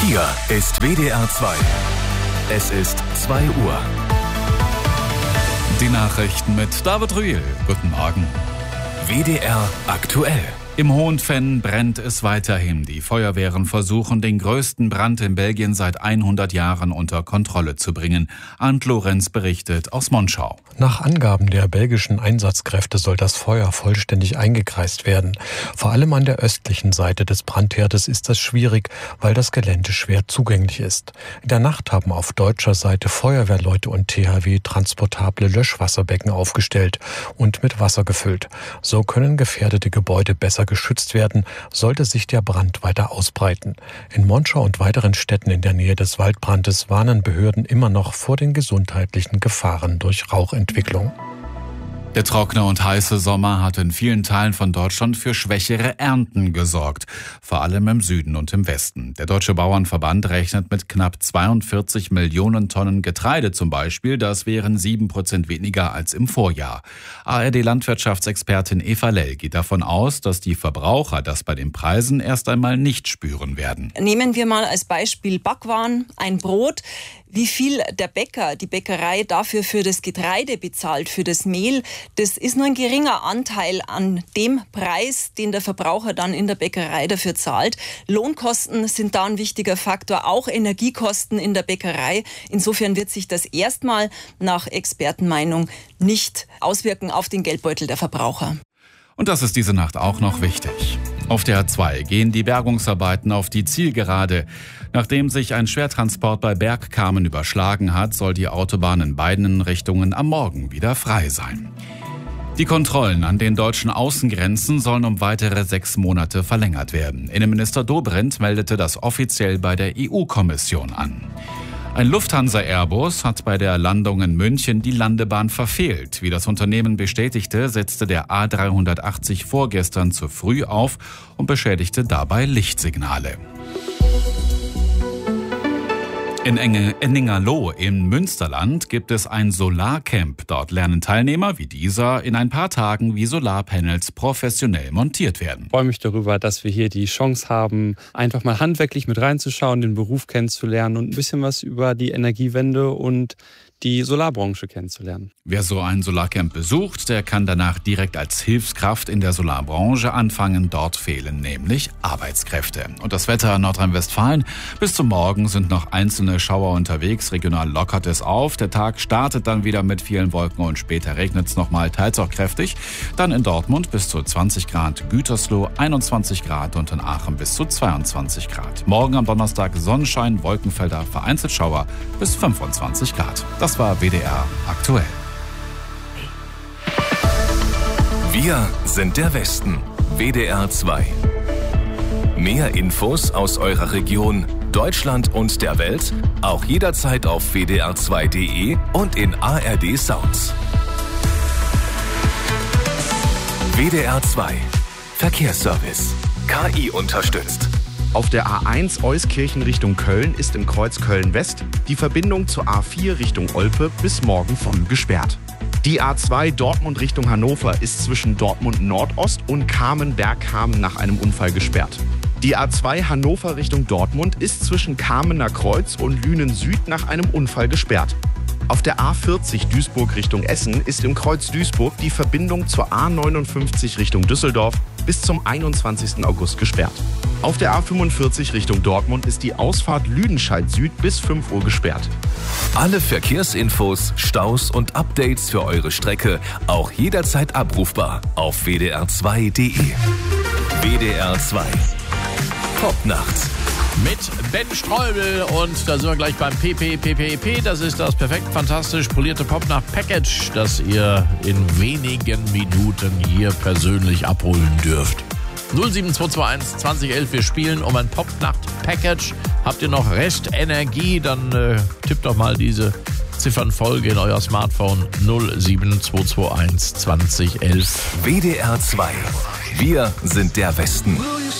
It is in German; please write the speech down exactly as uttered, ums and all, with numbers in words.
Hier ist W D R zwei. Es ist zwei Uhr. Die Nachrichten mit David Rühl. Guten Morgen. W D R aktuell. Im Hohenfenn brennt es weiterhin. Die Feuerwehren versuchen, den größten Brand in Belgien seit hundert Jahren unter Kontrolle zu bringen. Arndt Lorenz berichtet aus Monschau. Nach Angaben der belgischen Einsatzkräfte soll das Feuer vollständig eingekreist werden. Vor allem an der östlichen Seite des Brandherdes ist das schwierig, weil das Gelände schwer zugänglich ist. In der Nacht haben auf deutscher Seite Feuerwehrleute und T H W transportable Löschwasserbecken aufgestellt und mit Wasser gefüllt. So können gefährdete Gebäude besser geschützt werden, sollte sich der Brand weiter ausbreiten. In Monschau und weiteren Städten in der Nähe des Waldbrandes warnen Behörden immer noch vor den gesundheitlichen Gefahren durch Rauchentwicklung. Der trockene und heiße Sommer hat in vielen Teilen von Deutschland für schwächere Ernten gesorgt, vor allem im Süden und im Westen. Der Deutsche Bauernverband rechnet mit knapp zweiundvierzig Millionen Tonnen Getreide zum Beispiel. Das wären sieben Prozent weniger als im Vorjahr. A R D-Landwirtschaftsexpertin Eva Lell geht davon aus, dass die Verbraucher das bei den Preisen erst einmal nicht spüren werden. Nehmen wir mal als Beispiel Backwaren, ein Brot. Wie viel der Bäcker, die Bäckerei dafür für das Getreide bezahlt, für das Mehl, das ist nur ein geringer Anteil an dem Preis, den der Verbraucher dann in der Bäckerei dafür zahlt. Lohnkosten sind da ein wichtiger Faktor, auch Energiekosten in der Bäckerei. Insofern wird sich das erstmal nach Expertenmeinung nicht auswirken auf den Geldbeutel der Verbraucher. Und das ist diese Nacht auch noch wichtig. Auf der A zwei gehen die Bergungsarbeiten auf die Zielgerade. Nachdem sich ein Schwertransport bei Bergkamen überschlagen hat, soll die Autobahn in beiden Richtungen am Morgen wieder frei sein. Die Kontrollen an den deutschen Außengrenzen sollen um weitere sechs Monate verlängert werden. Innenminister Dobrindt meldete das offiziell bei der E U-Kommission an. Ein Lufthansa-Airbus hat bei der Landung in München die Landebahn verfehlt. Wie das Unternehmen bestätigte, setzte der A dreihundertachtzig vorgestern zu früh auf und beschädigte dabei Lichtsignale. In Enningerloh im Münsterland gibt es ein Solarcamp. Dort lernen Teilnehmer wie dieser in ein paar Tagen, wie Solarpanels professionell montiert werden. Ich freue mich darüber, dass wir hier die Chance haben, einfach mal handwerklich mit reinzuschauen, den Beruf kennenzulernen und ein bisschen was über die Energiewende und die Solarbranche kennenzulernen. Wer so ein Solarcamp besucht, der kann danach direkt als Hilfskraft in der Solarbranche anfangen. Dort fehlen nämlich Arbeitskräfte. Und das Wetter in Nordrhein-Westfalen. Bis zum Morgen sind noch einzelne Schauer unterwegs. Regional lockert es auf. Der Tag startet dann wieder mit vielen Wolken und später regnet es nochmal, teils auch kräftig. Dann in Dortmund bis zu zwanzig Grad, Gütersloh einundzwanzig Grad und in Aachen bis zu zweiundzwanzig Grad. Morgen am Donnerstag Sonnenschein, Wolkenfelder, vereinzelt Schauer bis fünfundzwanzig Grad. Das war W D R aktuell. Wir sind der Westen. W D R zwei. Mehr Infos aus eurer Region, Deutschland und der Welt auch jederzeit auf w d r zwei punkt d e und in A R D Sounds. W D R zwei. Verkehrsservice. K I unterstützt. Auf der A eins Euskirchen Richtung Köln ist im Kreuz Köln-West die Verbindung zur A vier Richtung Olpe bis morgen früh gesperrt. Die A zwei Dortmund Richtung Hannover ist zwischen Dortmund Nordost und Kamen-Bergkamen nach einem Unfall gesperrt. Die A zwei Hannover Richtung Dortmund ist zwischen Kamener Kreuz und Lünen Süd nach einem Unfall gesperrt. Auf der A vierzig Duisburg Richtung Essen ist im Kreuz Duisburg die Verbindung zur A neunundfünfzig Richtung Düsseldorf bis zum einundzwanzigsten August gesperrt. Auf der A fünfundvierzig Richtung Dortmund ist die Ausfahrt Lüdenscheid Süd bis fünf Uhr gesperrt. Alle Verkehrsinfos, Staus und Updates für eure Strecke auch jederzeit abrufbar auf w d r zwei punkt d e. W D R zwei. Popnacht. Mit Ben Streubel und da sind wir gleich beim P P P P P. Das ist das perfekt fantastisch polierte Popnacht-Package, das ihr in wenigen Minuten hier persönlich abholen dürft. null sieben zwei zwei eins zwanzig elf, wir spielen um ein Popnacht-Package. Habt ihr noch Restenergie, dann äh, tippt doch mal diese Ziffernfolge in euer Smartphone null sieben zwei zwei eins zwanzig elf. W D R zwei. Wir sind der Westen.